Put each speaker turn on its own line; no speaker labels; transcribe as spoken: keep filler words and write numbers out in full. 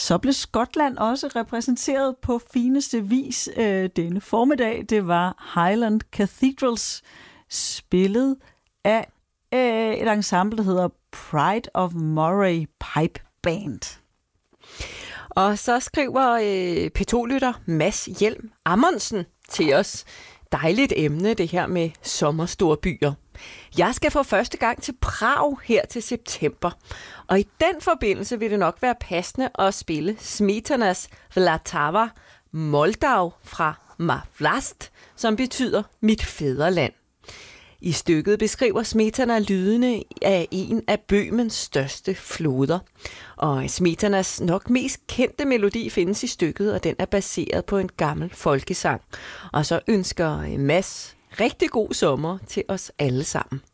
Så blev Skotland også repræsenteret på fineste vis øh, denne formiddag. Det var Highland Cathedrals, spillet af øh, et ensemble, der hedder Pride of Moray Pipe Band.
Og så skriver øh, P to-lytter Mads Hjelm Amundsen til os. Dejligt emne, det her med sommerstorbyer. Jeg skal for første gang til Prag her til september, og i den forbindelse vil det nok være passende at spille Smetanas Vltava Moldau fra Mavlast, som betyder mit fædreland. I stykket beskriver Smetana lydene af en af Bøhmens største floder. Og Smetanas nok mest kendte melodi findes i stykket, og den er baseret på en gammel folkesang. Og så ønsker Mads rigtig god sommer til os alle sammen.